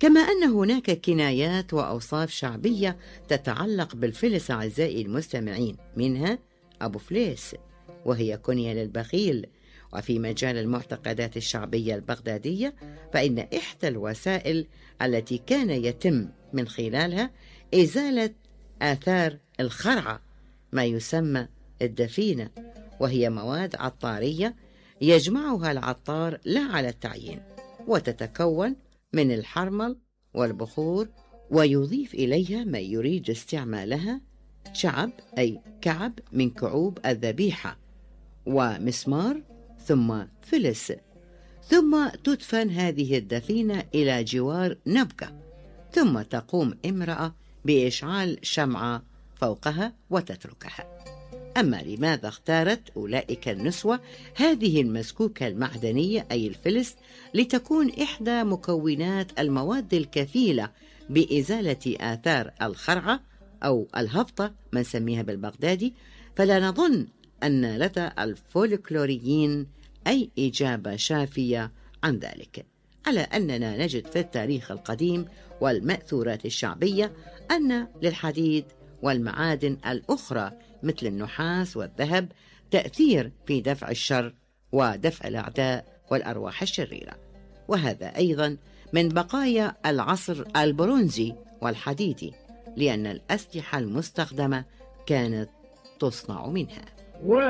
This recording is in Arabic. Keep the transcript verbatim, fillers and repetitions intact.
كما أن هناك كنايات وأوصاف شعبية تتعلق بالفلس أعزائي المستمعين، منها أبو فليس وهي كنية للبخيل. وفي مجال المعتقدات الشعبية البغدادية فإن إحدى الوسائل التي كان يتم من خلالها إزالة آثار الخرعة ما يسمى الدفينة، وهي مواد عطارية يجمعها العطار لا على التعيين، وتتكون من الحرمل والبخور، ويضيف إليها ما يريد استعمالها شعب أي كعب من كعوب الذبيحة، ومسمار، ثم فلس، ثم تدفن هذه الدفينة إلى جوار نبكة، ثم تقوم امرأة بإشعال شمعة فوقها وتتركها. أما لماذا اختارت أولئك النسوة هذه المسكوكة المعدنية أي الفلس لتكون إحدى مكونات المواد الكفيلة بإزالة آثار الخرعة أو الهبطة ما نسميها بالبغدادي؟ فلا نظن أن لدى الفولكلوريين أي إجابة شافية عن ذلك، على أننا نجد في التاريخ القديم والمأثورات الشعبية أن للحديد والمعادن الأخرى مثل النحاس والذهب تأثير في دفع الشر ودفع الأعداء والأرواح الشريرة، وهذا أيضا من بقايا العصر البرونزي والحديدي، لأن الأسلحة المستخدمة كانت تصنع منها.